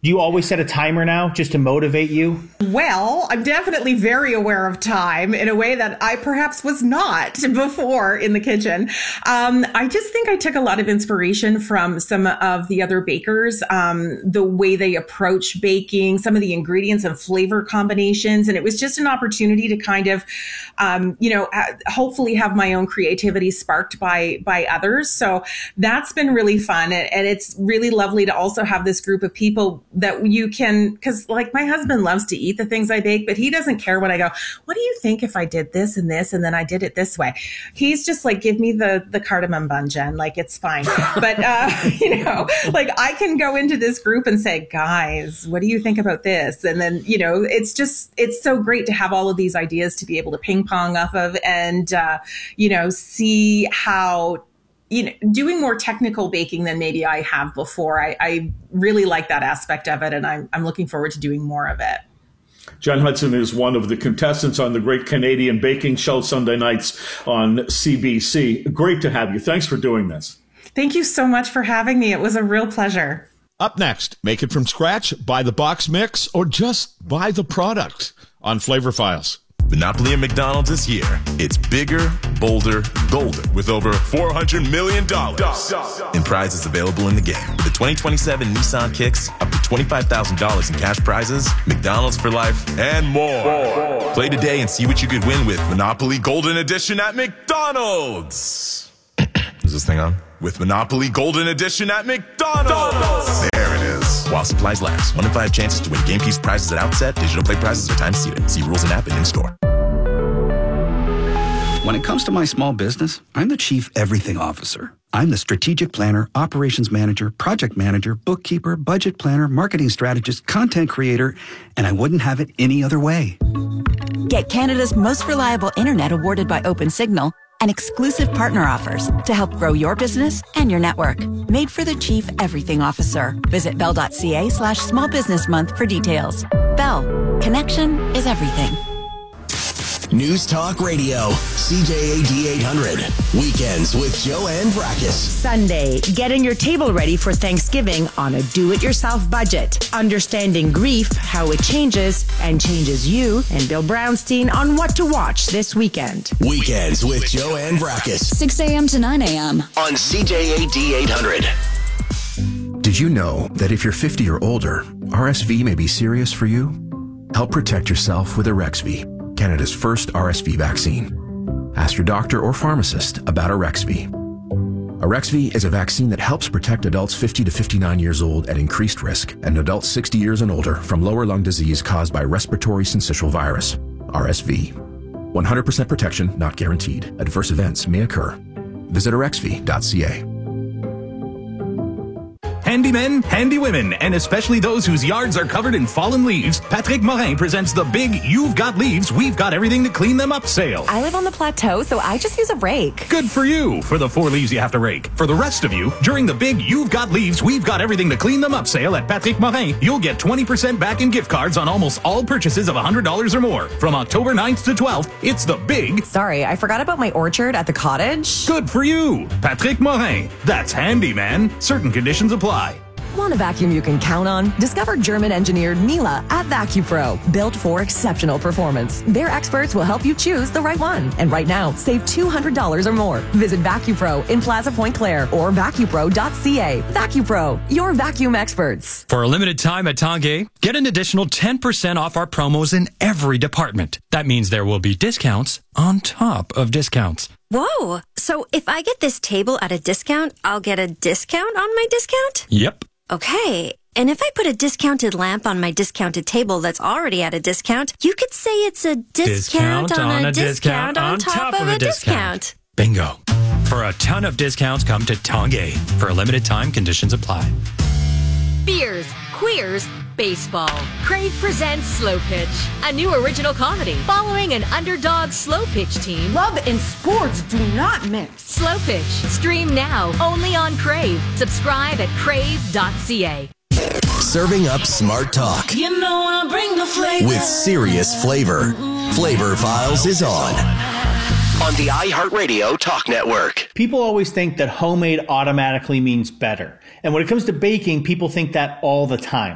Do you always set a timer now just to motivate you? Well, I'm definitely very aware of time in a way that I perhaps was not before in the kitchen. I just think I took a lot of inspiration from some of the other bakers, the way they approach baking, some of the ingredients and flavor combinations. And it was just an opportunity to kind of, hopefully have my own creativity sparked by others. So that's been really fun. And it's really lovely to also have this group of people that you can, because like my husband loves to eat the things I bake, but he doesn't care when I go, what do you think if I did this and this and then I did it this way? He's just like, give me the cardamom bun, Jen, like it's fine. But like I can go into this group and say, guys, what do you think about this? And then it's so great to have all of these ideas to be able to ping pong off of and see how doing more technical baking than maybe I have before. I really like that aspect of it, and I'm looking forward to doing more of it. Jen Hudson is one of the contestants on the Great Canadian Baking Show Sunday nights on CBC. Great to have you. Thanks for doing this. Thank you so much for having me. It was a real pleasure. Up next, make it from scratch, buy the box mix, or just buy the product on Flavor Files. Monopoly at McDonald's is here. It's bigger, bolder, golder with over $400 million in prizes available in the game. With the 2027 Nissan Kicks, up to $25,000 in cash prizes, McDonald's for life, and more. Play today and see what you could win with Monopoly Golden Edition at McDonald's. Is this thing on? With Monopoly Golden Edition at McDonald's. There it is. While supplies last. 1 in 5 chances to win game piece prizes at outset. Digital play prizes are time seated. See rules and app and in store. When it comes to my small business, I'm the Chief Everything Officer. I'm the strategic planner, operations manager, project manager, bookkeeper, budget planner, marketing strategist, content creator, and I wouldn't have it any other way. Get Canada's most reliable internet awarded by OpenSignal and exclusive partner offers to help grow your business and your network. Made for the Chief Everything Officer. Visit bell.ca/small business month for details. Bell. Connection is everything. News Talk Radio, CJAD 800. Weekends with Joanne Brakes. Sunday, getting your table ready for Thanksgiving on a do-it-yourself budget. Understanding grief, how it changes, and changes you, and Bill Brownstein on what to watch this weekend. Weekends with Joanne Brakes. 6 a.m. to 9 a.m. on CJAD 800. Did you know that if you're 50 or older, RSV may be serious for you? Help protect yourself with Arexvy, Canada's first RSV vaccine. Ask your doctor or pharmacist about Arexvy. Arexvy is a vaccine that helps protect adults 50 to 59 years old at increased risk and adults 60 years and older from lower lung disease caused by respiratory syncytial virus, RSV. 100% protection not guaranteed. Adverse events may occur. Visit arexvy.ca. Handymen, handywomen, and especially those whose yards are covered in fallen leaves, Patrick Morin presents the big You've Got Leaves, We've Got Everything to Clean Them Up sale. I live on the plateau, so I just use a rake. Good for you, for the 4 leaves you have to rake. For the rest of you, during the big You've Got Leaves, We've Got Everything to Clean Them Up sale at Patrick Morin, you'll get 20% back in gift cards on almost all purchases of $100 or more. From October 9th to 12th, it's the big... Sorry, I forgot about my orchard at the cottage. Good for you, Patrick Morin. That's handy, man. Certain conditions apply. Want a vacuum you can count on? Discover German-engineered Miele at VacuPro, built for exceptional performance. Their experts will help you choose the right one. And right now, save $200 or more. Visit VacuPro in Plaza Point Claire or vacupro.ca. VacuPro, your vacuum experts. For a limited time at Tanguay, get an additional 10% off our promos in every department. That means there will be discounts on top of discounts. Whoa! So if I get this table at a discount, I'll get a discount on my discount? Yep. Okay. And if I put a discounted lamp on my discounted table that's already at a discount, you could say it's a discount on a discount on top of a discount. Bingo. For a ton of discounts, come to Tanguay. For a limited time, conditions apply. Beers, queers, baseball. Crave presents Slow Pitch, a new original comedy following an underdog slow pitch team. Love and sports do not mix. Slow Pitch. Stream now only on Crave. Subscribe at crave.ca. Serving up smart talk. You know I bring the flavor. With serious flavor. Flavor Files is on the iHeartRadio Talk Network. People always think that homemade automatically means better. And when it comes to baking, people think that all the time.